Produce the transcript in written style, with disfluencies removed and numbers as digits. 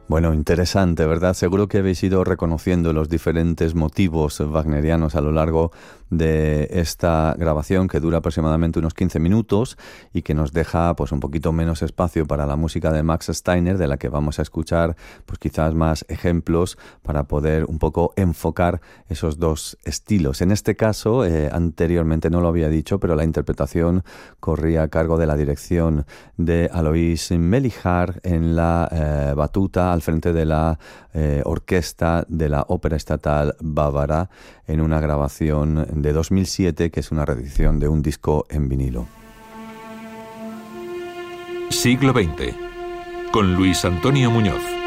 Bueno, interesante, ¿verdad? Seguro que habéis ido reconociendo los diferentes motivos wagnerianos a lo largo de esta grabación, que dura aproximadamente unos 15 minutos y que nos deja pues un poquito menos espacio para la música de Max Steiner, de la que vamos a escuchar pues quizás más ejemplos para poder un poco enfocar esos dos estilos. En este caso, anteriormente no lo había dicho, pero la interpretación corría a cargo de la dirección de Alois Melichar en la batuta al frente de la orquesta de la Ópera Estatal Bávara, en una grabación de 2007, que es una reedición de un disco en vinilo. Siglo XX, con Luis Antonio Muñoz.